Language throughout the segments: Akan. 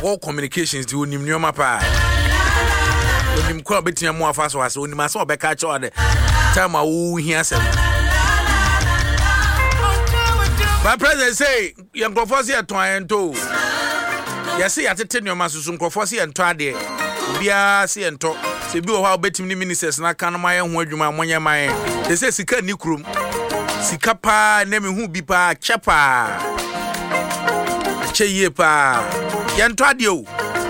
all communications to onim nyoma pa onim kwa betia mo afa so ase onim ase obeka cha ode time a wo hia sem my president say young professor here to ento yes say atete nyoma susu professor here ento ade bia say ento se bi wo ha obetim ni ministers na kan ma ye ho adwuma amonye man they say sika ni krum sika pa na me hu bi pa chepa cheye pa yento ade o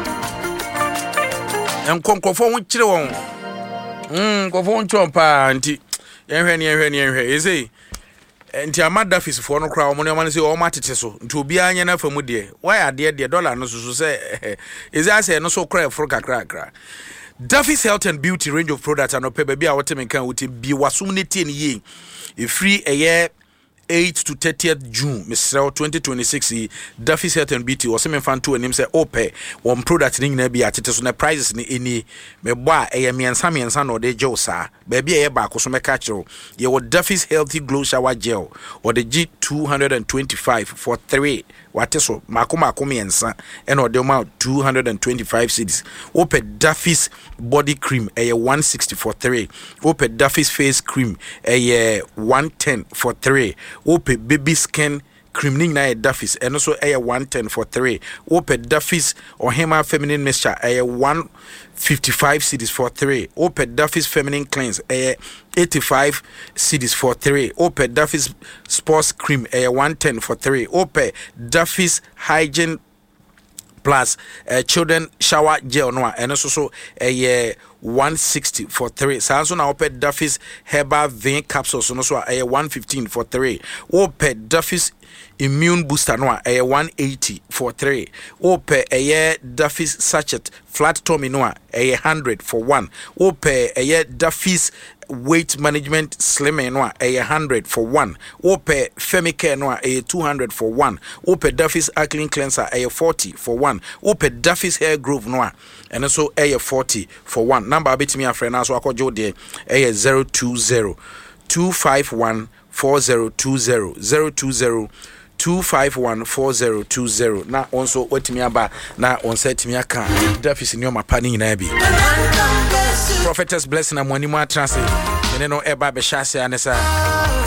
enkonkofo ho kire won nkofo nchon pa nti yenhwe eze nti amada fis fo no kra o mo ne man say o matete so nti obi anya na famu de why ade dollar no so say eze ase no so kra fro kakra Duffy's Health and Beauty range of products and ope baby a wotem kan wote bi wasum ne tie ne ye e free a year 8 to 30th June, Mr. 2026. Duffy's Health and Beauty was some fan to and him say, Ope, one product in be at it on the prices in any me boy, a me and Sammy and son or de Josa, baby a back or some catch. You Duffy's Healthy Glow Shower Gel or the G225 for 3. What is so Makoma and son and or the amount 225 cedis. Ope Duffy's Body Cream a 160 for 3. Ope Duffy's Face Cream a 110 for 3. Ope Baby Skin Cream ning na Duffy's and also a 110 for 3. Ope Duffy's or Hema Feminine Mixture a 155 cedis for 3. Ope Duffy's Feminine Cleanse a 85 cedis for 3. Ope Duffy's Sports Cream a 110 for 3. Ope Duffy's Hygiene Plus children shower gel no and also a 160 for 3. So now Ope Duffy's herbal vein capsules no so a 115 for 3. Ope Duffy's immune booster no a 180 for 3. Ope a Duffy's sachet flat tummy no a 100 for 1. Ope a Duffy's weight management slimming no a 100 for 1. Ope Femicare no a 200 for 1. Ope Duffy's alkaline cleanser a 40 for 1. Ope Duffy's hair growth no and also a 40 for 1. Number bit me a friend as well call there a 020 251 4020 020 251 4020. Na also what me aba na on set me aka Duffy's in your mapani na bi prophetess blessing amoni mu atranse ene no eba be hyase anesa